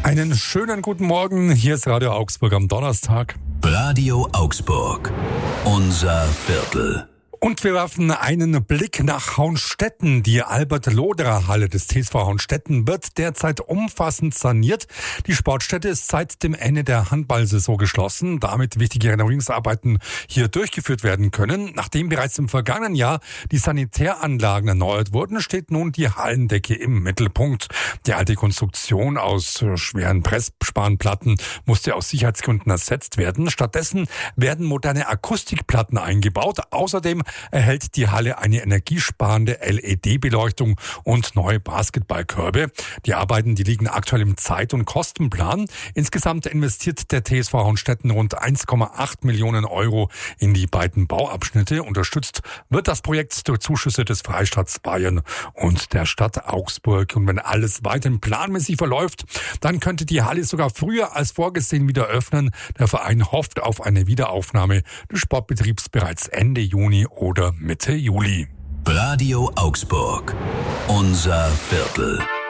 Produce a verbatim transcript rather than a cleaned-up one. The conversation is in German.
Einen schönen guten Morgen, hier ist Radio Augsburg am Donnerstag. Radio Augsburg, unser Viertel. Und wir werfen einen Blick nach Haunstetten. Die Albert-Loderer-Halle des T S V Haunstetten wird derzeit umfassend saniert. Die Sportstätte ist seit dem Ende der Handballsaison geschlossen, damit wichtige Renovierungsarbeiten hier durchgeführt werden können. Nachdem bereits im vergangenen Jahr die Sanitäranlagen erneuert wurden, steht nun die Hallendecke im Mittelpunkt. Die alte Konstruktion aus schweren Pressspanplatten musste aus Sicherheitsgründen ersetzt werden. Stattdessen werden moderne Akustikplatten eingebaut. Außerdem erhält die Halle eine energiesparende L E D-Beleuchtung und neue Basketballkörbe. Die Arbeiten, die liegen aktuell im Zeit- und Kostenplan. Insgesamt investiert der T S V Haunstetten rund eins Komma acht Millionen Euro in die beiden Bauabschnitte. Unterstützt wird das Projekt durch Zuschüsse des Freistaats Bayern und der Stadt Augsburg. Und wenn alles weiterhin planmäßig verläuft, dann könnte die Halle sogar früher als vorgesehen wieder öffnen. Der Verein hofft auf eine Wiederaufnahme des Sportbetriebs bereits Ende Juni oder Mitte Juli. Radio Augsburg, unser Viertel.